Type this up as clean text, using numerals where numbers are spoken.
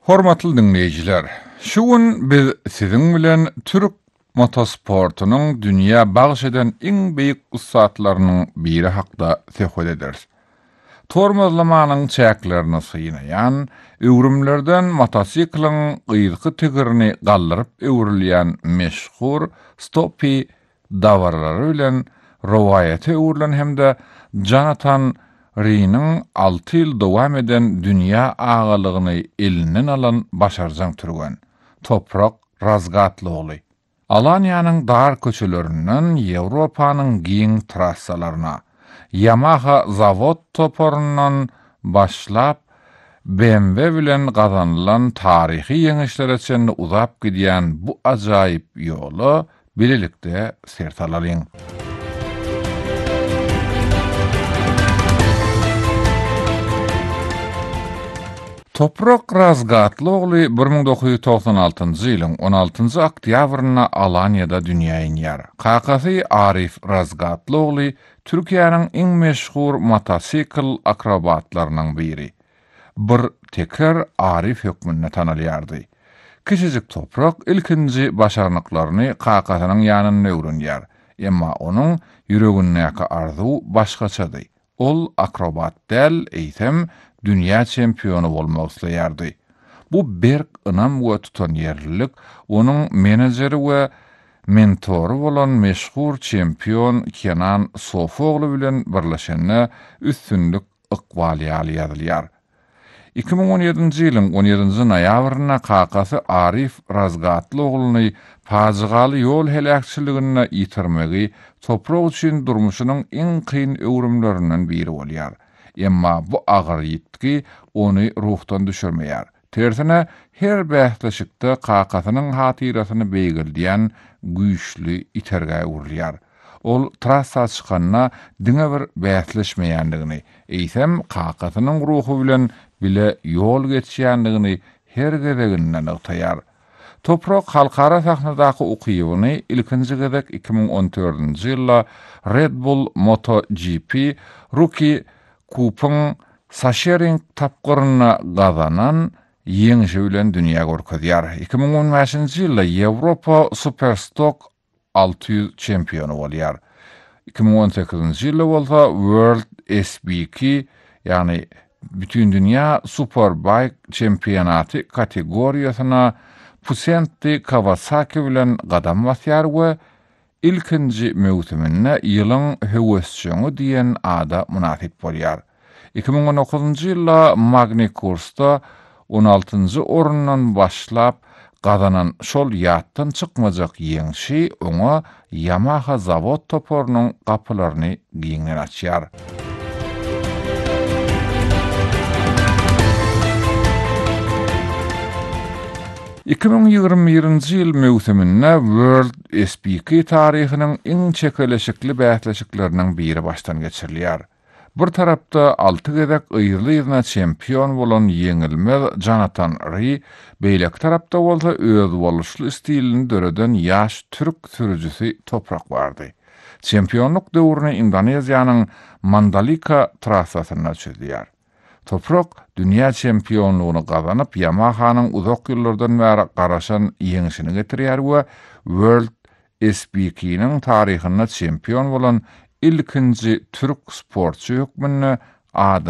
Hormatly dinleyijiler, şu gün biz siziň bilen türk motosportunyň dünýä bagş eden iň beýik ussatlarynyň biri hakda söhbet ederiz. Tormozlamanyň çäklerini synaýan, öwrümlerden motosikliň gyzgy tigirini gallyryp öwrilýän meşhur Stoppy dawarlary bilen rowayaty öwrilen hemde Jonathan Ree'niň 6 ýyl dowam eden dünýä agalygyny elinden alan başarjaň türgen Toprak Razgatlyogly. Alanyanyň dar köçelerinden Ýewropanyň giň trassalaryna, Yamaha zawod toporundan başlap BMW bilen gazanylan taryhy ýeňişlere çenli uzap gidýän bu ajaýyp ýoly bilelikde sertalalyň. Toprak Razgatlyogly 1996-njy ýylyň 16-njy oktýabryna Alanyada dünýäge ýer. Kakasy Arif Razgatlyogly Türkiýanyň iň meşhur motosikl akrobatlarynyň biri. Bir teker Arif hökmünde tanalýardy. Kiçijik Toprak ilkinji başarnyklaryny kakasynyň ýanyna öwrenýär. Emma onuň ýüregindäki arzuw başgaçady. Ol akrobat del, eýsem dünýä çempionu bolmak isleýärdi. Bu berk ynam we tutan ýerlilik onuň menejeri we mentoru bolan meşhur çempion Kenan Sofoglu bilen birleşende üstünlük ykbaly ýazylýar. 2017-nji ýylyň 17-nji noýabryna kakasy Arif Razgatlyoglyny pazygaly ýol helakçylygyna ýitirmegi Toprak üçin durmuşynyň iň kyn öwrümlerinden biri bolýar. Emma bu agyr ýitki ony ruhdan düşürmeýär. Tersine her bähleşikde kakasynyň hatyrasyny beýgildiýän güýçli iterge urulýar. Ol trassa çykanyna diňe bir bähleşmeýändigini, eýsem kakasynyň ruhy bilen bile ýol geçýändigini her gezeginden ýagtaýar. Toprak halkara sahnadaky ukybyny ilkinji gezek 2014-nji ýylda Red Bull MotoGP Rookie Kupyň Sachsenring tapgyryna gazanan ýeňişi bilen dünýä görkezýär. 2015-nji ýylda Ýewropa Superstock 600 çempionu bolýar. 2018-nji ýylda bolsa World SBK, ýani bütün dünýä Superbike çempionaty kategoriýasyna Pucenti Kawasaki bilen gadam basýar we ilkinji mewsiminde ýylyň höwesçiňi diýen ada munasip bolýar. 2019-njy ýylda Magny Kursda 16-njy orundan başlap gazanan şol ýatdan çykmajak ýeňşi oňa Yamaha zawod toporunyň gapylaryny giňden açýar. ...2021-nji ýyl mewsiminde World SBK taryhynyň iň çekeleşikli bähleşiklerinden biri baştan geçirilýär. Bir tarapda 6 gezek ýyly ýylyna çempion bolan ýeňilmez Jonathan Ree, beýlek tarapda bolsa öz boluşly stilini döreden ýaş türk sürüjisi Toprak bardy. Çempionluk döwrüne Indoneziýanyň Mandalika trassasyna çözýär. Toprak dünýä çempionlugyny gazanyp Yamaha'nın uzak ýyllardan bäri garaşan ýeňişini getirýär we World SBK-niň taryhyna çempion bolan ilkinji türk sportçy hökmünde